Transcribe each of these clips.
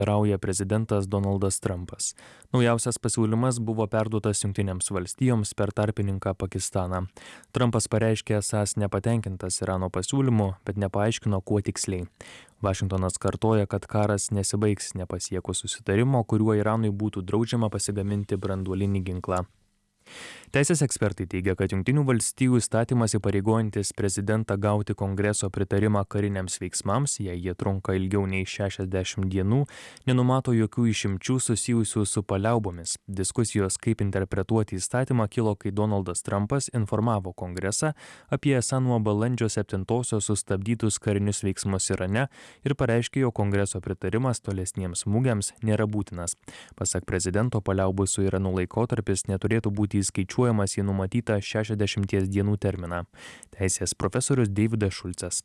rauja prezidentas Donaldas Trumpas. Naujausias pasiūlymas buvo perduotas Jungtinėms valstijoms per tarpininką Pakistaną. Trumpas pareiškė esąs nepatenkintas Irano pasiūlymu, bet nepaaiškino, kuo tiksliai. Vašingtonas kartoja, kad karas nesibaigs nepasiekus susitarimo, kuriuo Iranui būtų draudžiama pasigaminti branduolinį ginklą. Teisės ekspertai teigia, kad Jungtinių valstijų įstatymas įpareigojantis prezidentą gauti Kongreso pritarimą kariniams veiksmams, jei jie trunka ilgiau nei 60 dienų, nenumato jokių išimčių susijusių su paliaubomis. Diskusijos, kaip interpretuoti įstatymą, kilo, kai Donaldas Trumpas informavo Kongresą apie esą nuo balandžio 7-osios sustabdytus karinius veiksmus Irane ir pareiškė, jog Kongreso pritarimas tolesniems smūgiams nėra būtinas. Pasak prezidento, paliaubų su Iranu laikotarpis neturėtų būti įskaičiuojamas į numatytą 60 dienų terminą. Teisės profesorius Deividas Šulcas.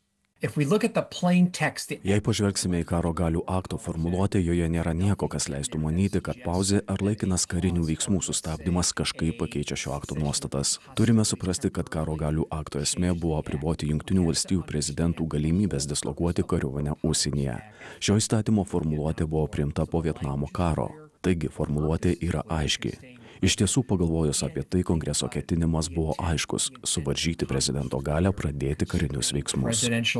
Jei pažvelgsime į karo galių akto formuluotę, joje nėra nieko, kas leistų manyti, kad pauzė ar laikinas karinių veiksmų sustabdymas kažkaip pakeičia šio akto nuostatas. Turime suprasti, kad karo galių akto esmė buvo apriboti Jungtinių valstijų prezidentų galimybės dislokuoti kariuomenę užsienyje. Šio įstatymo formuluotė buvo priimta po Vietnamo karo. Taigi formuluotė yra aiški. Iš tiesų, pagalvojus apie tai, Kongreso ketinimas buvo aiškus – suvaržyti prezidento galią pradėti karinius veiksmus.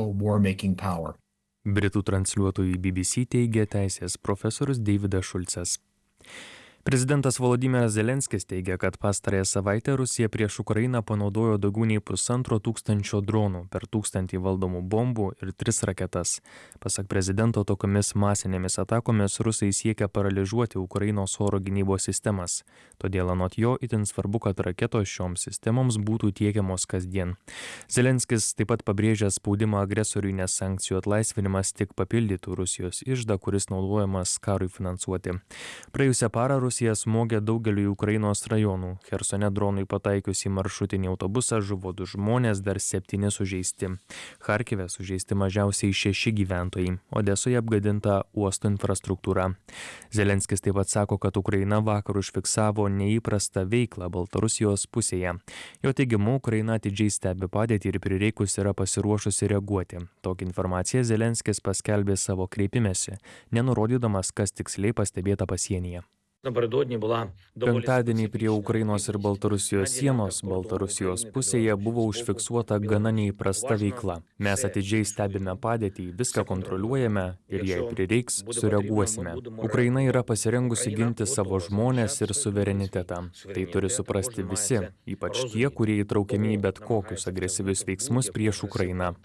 Britų transliuotojui BBC teigė teisės profesorius Deividas Šulcas. Prezidentas Volodymyras Zelenskis teigia, kad pastarąją savaitę Rusija prieš Ukrainą panaudojo daugiau nei 1500 dronų, per 1000 valdomų bombų ir 3 raketas. Pasak prezidento, tokiomis masinėmis atakomis rusai siekia paralyžiuoti Ukrainos oro gynybos sistemas. Todėl anot jo itin svarbu, kad raketos šioms sistemoms būtų tiekiamos kasdien. Zelenskis taip pat pabrėžia spaudimą agresoriui, nes sankcijų atlaisvinimas tik papildytų Rusijos iždą, kuris naudojamas karui finansuoti. Praėjusią parą Rusija smogė daugeliu Ukrainos rajonų. Chersone dronui pataikius į maršrutinį autobusą žuvo 2 žmonės, dar 7 sužeisti. Charkive sužeisti mažiausiai 6 gyventojai. Odesoje apgadinta uosto infrastruktūra. Zelenskis taip pat sako, kad Ukraina vakar užfiksavo neįprastą veiklą Baltarusijos pusėje. Jo teigimu, Ukraina atidžiai stebi padėtį ir prireikus yra pasiruošusi reaguoti. Tokią informaciją Zelenskis paskelbė savo kreipimesi, nenurodydamas, kas tiksliai pastebėta pasienyje. Penktadienį prie Ukrainos ir Baltarusijos sienos Baltarusijos pusėje buvo užfiksuota gana neįprasta veikla. Mes atidžiai stebime padėtį, viską kontroliuojame ir jei prireiks, sureaguosime. Ukraina yra pasirengusi ginti savo žmones ir suverenitetą. Tai turi suprasti visi, ypač tie, kurie įtraukiami į bet kokius agresyvius veiksmus prieš Ukrainą.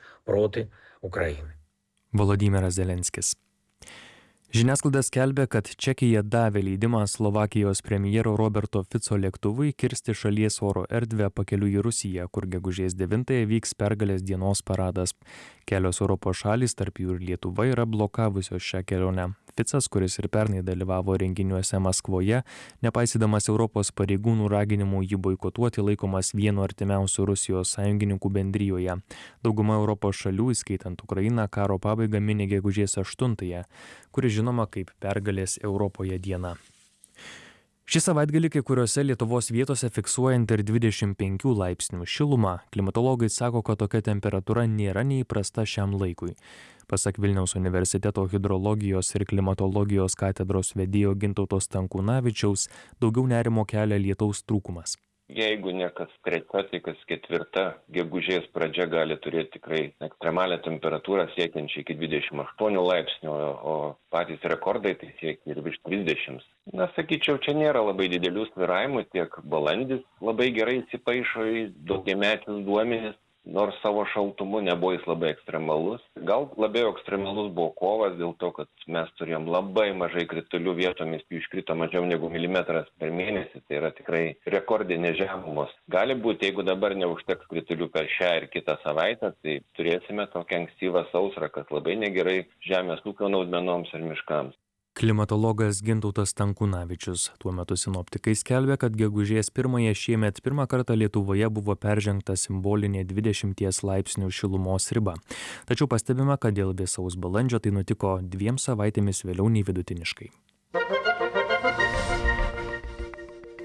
Volodymyras Zelenskis. Žiniasklaida skelbia, kad Čekija davė leidimą Slovakijos premjero Roberto Fico lėktuvui kirsti šalies oro erdvę pakeliui į Rusiją, kur gegužės 9-ąją vyks pergalės dienos paradas. Kelios Europos šalys, tarp jų ir Lietuva, yra blokavusios šią kelionę. Ficas, kuris ir pernai dalyvavo renginiuose Maskvoje, nepaisydamas Europos pareigūnų raginimų jį boikotuoti, laikomas vienu artimiausių Rusijos sąjungininkų bendrijoje. Dauguma Europos šalių, įskaitant Ukrainą, karo pabaigą mini gegužės 8-ąją, kuri žinoma kaip pergalės Europoje diena. Šį savaitgalį kai kuriuose Lietuvos vietose fiksuojant ir 25 laipsnių šilumą, klimatologai sako, kad tokia temperatūra nėra neįprasta šiam laikui. Pasak Vilniaus universiteto hidrologijos ir klimatologijos katedros vedėjo Gintauto Stankūnavičiaus, daugiau nerimo kelia lietaus trūkumas. Jeigu ne kas 3, tai kas 4 gegužės pradžia gali turėti tikrai ekstremalią temperatūrą siekiančią iki 28 laipsnių, o patys rekordai tai siekia ir virš 30. Sakyčiau, čia nėra labai didelių svyravimų, tiek balandis labai gerai įsipaišo į daugiamečius duomenis, nors savo šaltumu nebuvo jis labai ekstremalus. Gal labiau ekstremalus buvo kovas dėl to, kad mes turėjom labai mažai kritulių, vietomis jų iškrito mažiau negu milimetras per mėnesį, tai yra tikrai rekordinės žemumos. Gali būti, jeigu dabar neužteks kritulių per šią ir kitą savaitę, tai turėsime tokią ankstyvą sausrą, kas labai negerai žemės ūkio naudmenoms ir miškams. Klimatologas Gintautas Stankūnavičius. Tuo metu sinoptikai skelbia, kad gegužės 1-ąją šiemet pirmą kartą Lietuvoje buvo peržengta simbolinė 20 laipsnių šilumos riba. Tačiau pastebima, kad dėl vėsaus balandžio tai nutiko 2 savaitėmis vėliau nei vidutiniškai.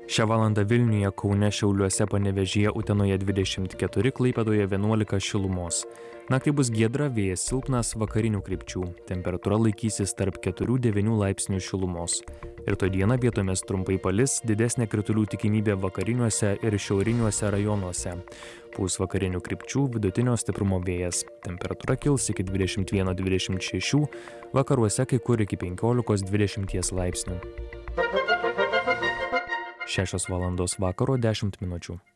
Šią valandą Vilniuje, Kaune, Šiauliuose, Panevėžyje, Utenoje 24, Klaipėdoje 11 šilumos. Naktį bus giedra, vėjas silpnas, vakarinių krypčių. Temperatūra laikysis tarp 4-9 laipsnių šilumos. Rytoj dieną vietomis trumpai palis, didesnė kritulių tikimybė vakariniuose ir šiauriniuose rajonuose. Pūs vakarinių krypčių, vidutinio stiprumo vėjas. Temperatūra kils iki 21-26, vakaruose kai kur iki 15-20 laipsnių. 6 valandos vakaro 10 minučių.